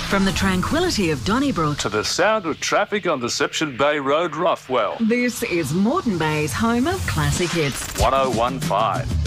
From the tranquility of Donnybrook to the sound of traffic on Deception Bay Road, Roughwell. This is Moreton Bay's home of classic hits. 1015.